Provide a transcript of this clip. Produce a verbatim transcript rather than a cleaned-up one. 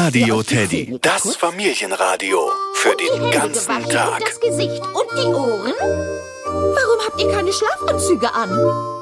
Radio Teddy, das Familienradio für den ganzen Tag. Das Gesicht und die Ohren? Warum habt ihr keine Schlafanzüge an?